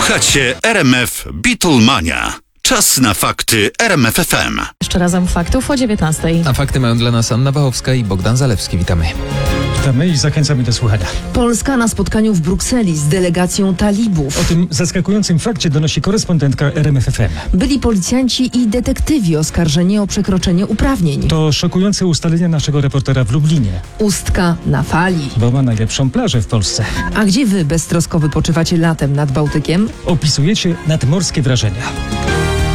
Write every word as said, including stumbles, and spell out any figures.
Słuchacie R M F Beatlemania. Czas na fakty R M F F M. Jeszcze razem faktów o dziewiętnastej. A fakty mają dla nas Anna Wachowska i Bogdan Zalewski. Witamy. Witamy i zachęcamy do słuchania. Polska na spotkaniu w Brukseli z delegacją talibów. O tym zaskakującym fakcie donosi korespondentka R M F F M. Byli policjanci i detektywi oskarżeni o przekroczenie uprawnień. To szokujące ustalenia naszego reportera w Lublinie, Ustka na fali. bo ma najlepszą plażę w Polsce. A gdzie wy beztrosko wypoczywacie latem nad Bałtykiem? Opisujecie nadmorskie wrażenia.